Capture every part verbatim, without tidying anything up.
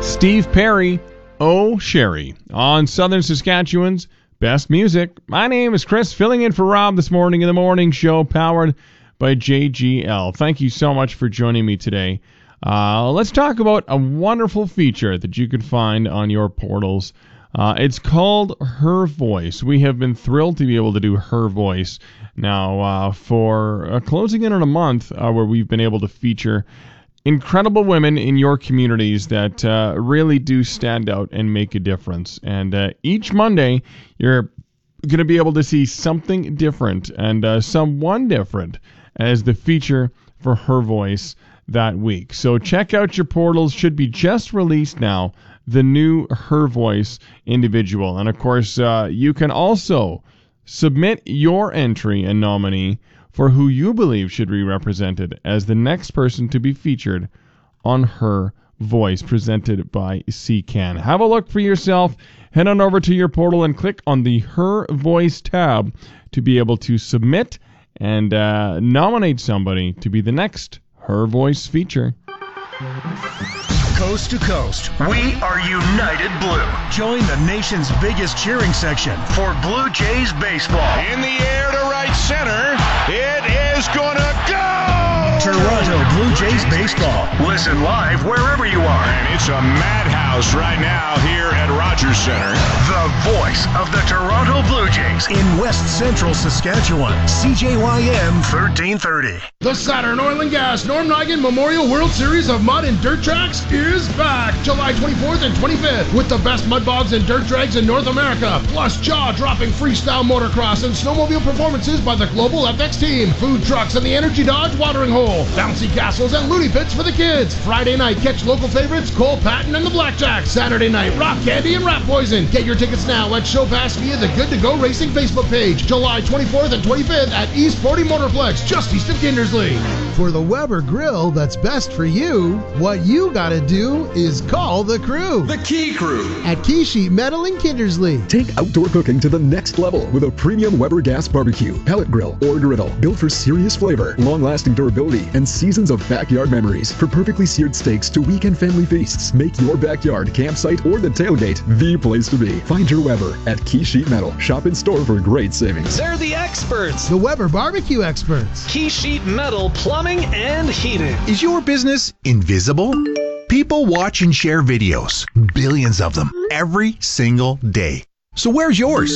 Steve Perry, Oh Sherry, on Southern Saskatchewan's Best Music. My name is Chris, filling in for Rob this morning in the morning show, powered by J G L. Thank you so much for joining me today. Uh, let's talk about a wonderful feature that you can find on your portals. Uh, it's called Her Voice. We have been thrilled to be able to do Her Voice now uh, for uh, closing in on a month uh, where we've been able to feature incredible women in your communities that uh, really do stand out and make a difference. And uh, each Monday, you're going to be able to see something different and uh, someone different as the feature for Her Voice that week. So check out your portals. Should be just released now, the new Her Voice individual. And of course, uh, you can also submit your entry and nominee for who you believe should be represented as the next person to be featured on Her Voice, presented by C C A N. Have a look for yourself. Head on over to your portal and click on the Her Voice tab to be able to submit and uh, nominate somebody to be the next Her Voice feature. Coast to coast, we are United Blue. Join the nation's biggest cheering section for Blue Jays baseball. In the air to right center, it is gonna go! Toronto Blue Jays baseball. Listen live wherever you are. And it's a madhouse right now here at Rogers Center. The voice of the Toronto Blue Jays in West Central Saskatchewan. C J Y M thirteen thirty. The Saturn Oil and Gas Norm Nigan Memorial World Series of Mud and Dirt Tracks is back July twenty-fourth and twenty-fifth with the best mud bogs and dirt drags in North America, plus jaw-dropping freestyle motocross and snowmobile performances by the Global F X team, food trucks and the Energy Dodge watering hole, bouncy castles and loony pits for the kids. Friday night, catch local favorites Cole Patton and the Blackjacks. Saturday night, Rock Candy and Rat Poison. Get your tickets now at Show Pass via the Good to Go Racing Facebook page. July twenty-fourth and twenty-fifth at East forty Motorplex, just east of Kindersley. For the Weber grill that's best for you, what you gotta do is call the crew. The Key Crew at Key Sheet Metal in Kindersley. Take outdoor cooking to the next level with a premium Weber gas barbecue, pellet grill, or griddle built for serious flavor, long-lasting durability, and seasons of backyard memories. For perfectly seared steaks to weekend family feasts, make your backyard, campsite, or the tailgate the place to be. Find your Weber at Key Sheet Metal. Shop in store for great savings. They're the experts. The Weber barbecue experts. Key Sheet Metal Plumbing and Heating. Is your business invisible? People watch and share videos, billions of them, every single day. So where's yours?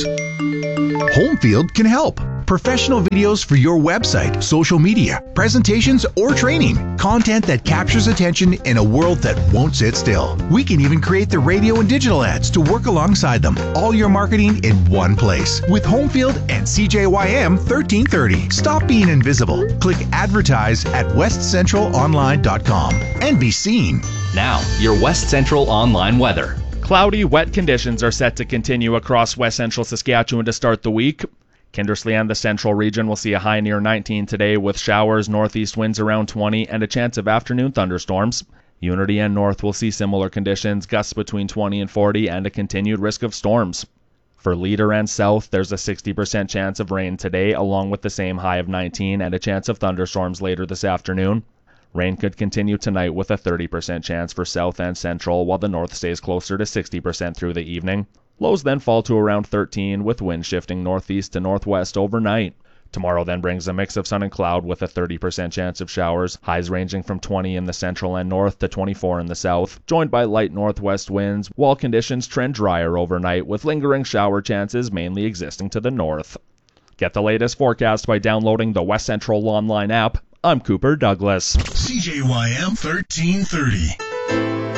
Homefield can help. Professional videos for your website, social media, presentations, or training. Content that captures attention in a world that won't sit still. We can even create the radio and digital ads to work alongside them. All your marketing in one place. With Homefield and C J Y M thirteen thirty. Stop being invisible. Click advertise at west central online dot com and be seen. Now, your West Central online weather. Cloudy, wet conditions are set to continue across West Central Saskatchewan to start the week. Kindersley and the central region will see a high near nineteen today with showers, northeast winds around twenty, and a chance of afternoon thunderstorms. Unity and North will see similar conditions, gusts between twenty and forty, and a continued risk of storms. For Leader and South, there's a sixty percent chance of rain today, along with the same high of nineteen and a chance of thunderstorms later this afternoon. Rain could continue tonight with a thirty percent chance for South and Central, while the North stays closer to sixty percent through the evening. Lows then fall to around thirteen, with winds shifting northeast to northwest overnight. Tomorrow then brings a mix of sun and cloud with a thirty percent chance of showers, highs ranging from twenty in the central and north to twenty-four in the south, joined by light northwest winds, while conditions trend drier overnight with lingering shower chances mainly existing to the north. Get the latest forecast by downloading the West Central Online app. I'm Cooper Douglas. C J Y M thirteen thirty.